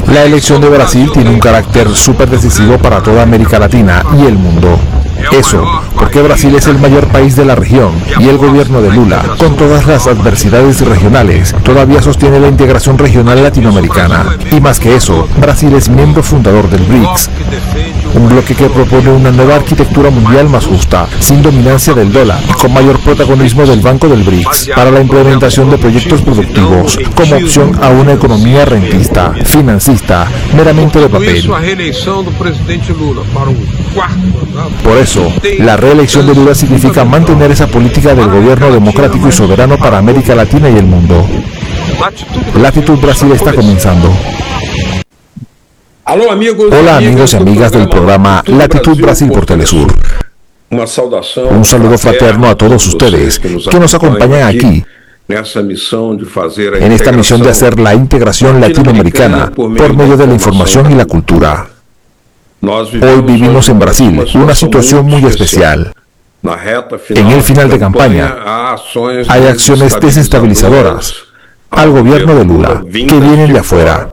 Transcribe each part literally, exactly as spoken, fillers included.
La elección de Brasil tiene un carácter súper decisivo para toda América Latina y el mundo. Eso, porque Brasil es el mayor país de la región y el gobierno de Lula, con todas las adversidades regionales, todavía sostiene la integración regional latinoamericana. Y más que eso, Brasil es miembro fundador del B R I C S, un bloque que propone una nueva arquitectura mundial más justa, sin dominancia del dólar y con mayor protagonismo del Banco del B R I C S para la implementación de proyectos productivos, como opción a una economía rentista, financista, meramente de papel. Por eso, la reelección de Lula significa mantener esa política del gobierno democrático y soberano para América Latina y el mundo. Latitud Brasil está comenzando. Hola amigos y amigas del programa Latitud Brasil por Telesur. Un saludo fraterno a todos ustedes que nos acompañan aquí en esta misión de hacer la integración latinoamericana por medio de la información y la cultura. Hoy vivimos en Brasil una situación muy especial. En el final de campaña hay acciones desestabilizadoras al gobierno de Lula que vienen de afuera.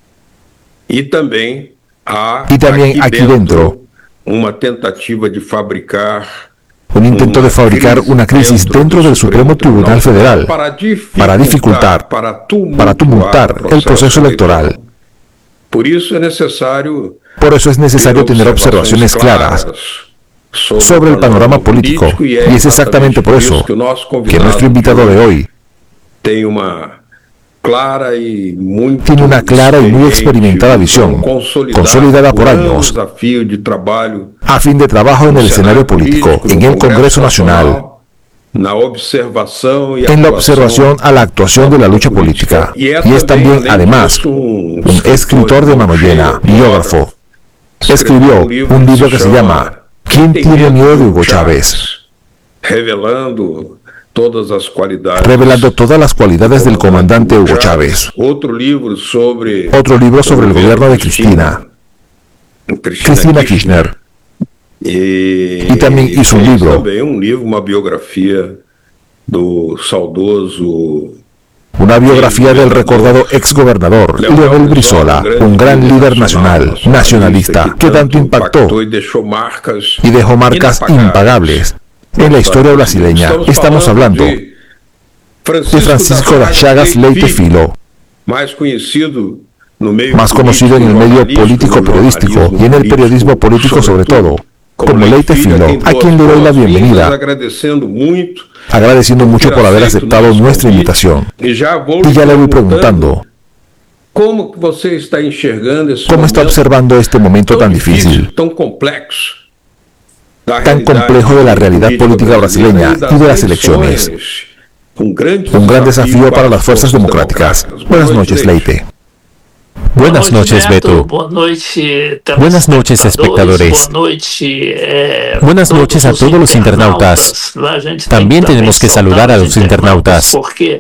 Y también, y también aquí dentro, una tentativa de fabricar un intento de fabricar una crisis dentro del Supremo Tribunal Federal para dificultar, para tumultar el proceso electoral. Por eso es necesario, Por eso es necesario tener observaciones claras sobre el panorama político, y es exactamente por eso que nuestro invitado de hoy tiene una clara y muy tiene una clara y muy experimentada visión, consolidada por años, a fin de trabajo en el escenario político, en el Congreso Nacional, en la observación a la actuación de la lucha política, y es también, además, un escritor de mano llena, biógrafo. Escribió un libro que se llama ¿Quién tiene miedo de Hugo Chávez?, revelando todas las cualidades, revelando todas las cualidades del comandante Hugo Chávez. Otro libro sobre, Otro libro sobre el gobierno de Cristina, Cristina Kirchner. Y, y también hizo un libro, un libro, una biografía do saudoso, una biografía del recordado exgobernador Leonel Brizola, un gran líder nacional, nacionalista, que tanto impactó y dejó marcas impagables en la historia brasileña. Estamos hablando de Francisco das Chagas Leite Filho, más conocido en el medio político periodístico y en el periodismo político sobre todo, como Leite Filho, a quien le doy la bienvenida, agradeciendo mucho por haber aceptado nuestra invitación. Y ya le voy preguntando, ¿cómo está observando este momento tan difícil, tan complejo de la realidad política brasileña y de las elecciones? Un gran desafío para las fuerzas democráticas. Buenas noches, Leite. Buenas noches, Beto. Buenas noches, espectadores. Buenas noches a todos los internautas. También tenemos que saludar a los internautas, porque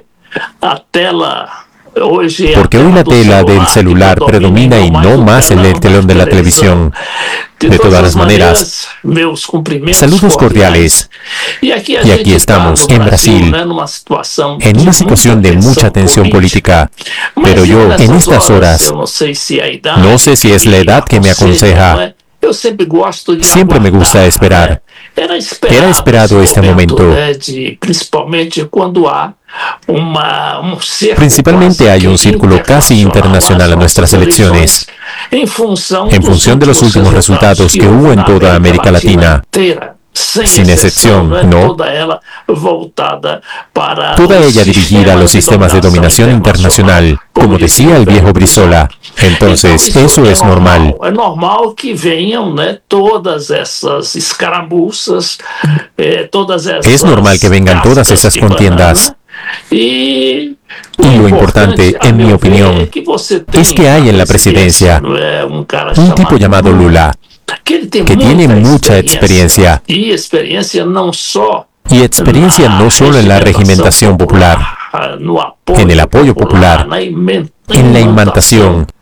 hoy la tela del celular predomina y no más el telón de la televisión. De todas las maneras, saludos cordiales. Y aquí estamos, en Brasil, en una situación de mucha tensión política. Pero yo, en estas horas, no sé si es la edad que me aconseja. Siempre me gusta esperar. Era esperado este momento. Principalmente hay un círculo casi internacional a nuestras elecciones, en función de los últimos resultados que hubo en toda América Latina, sin excepción, ¿no? Toda ella dirigida a los sistemas de dominación internacional, como decía el viejo Brizola. Entonces, eso es normal. Es normal que vengan todas esas escaramuzas, todas esas... Es normal que vengan todas esas contiendas. Y lo importante, en mi opinión, es que hay en la presidencia un tipo llamado Lula, que tiene mucha experiencia, y experiencia no solo en la regimentación popular, en el apoyo popular, en la imantación,